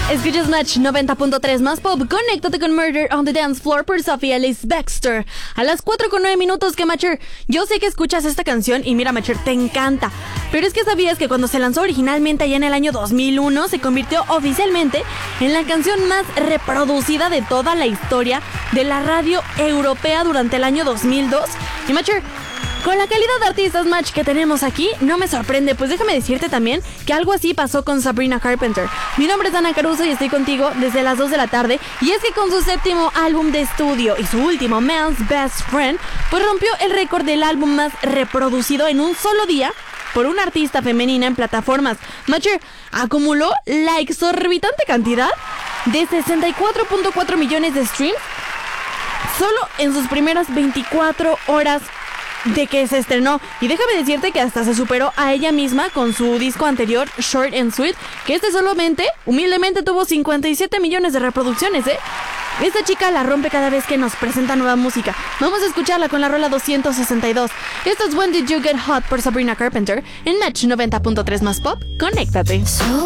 Escuchas Match 90.3 más pop. Conéctate con Murder on the Dance Floor por Sophia Ellis Bextor. A las 4:09 que Matcher, yo sé que escuchas esta canción y mira, Matcher, te encanta. Pero es que sabías que cuando se lanzó originalmente allá en el año 2001, se convirtió oficialmente en la canción más reproducida de toda la historia de la radio europea durante el año 2002. Y Matcher, con la calidad de artistas Match que tenemos aquí, no me sorprende, pues déjame decirte también que algo así pasó con Sabrina Carpenter. Mi nombre es Ana Caruso y estoy contigo desde las 2 de la tarde. Y es que con su séptimo álbum de estudio y su último, Man's Best Friend, pues rompió el récord del álbum más reproducido en un solo día por una artista femenina en plataformas. Matcher acumuló la exorbitante cantidad de 64.4 millones de streams solo en sus primeras 24 horas de que se estrenó. Y déjame decirte que hasta se superó a ella misma con su disco anterior, Short and Sweet, que este solamente, humildemente, tuvo 57 millones de reproducciones, Esta chica la rompe cada vez que nos presenta nueva música. Vamos a escucharla con la rola 262. Esto es When Did You Get Hot por Sabrina Carpenter en Match 90.3 más pop. Conéctate.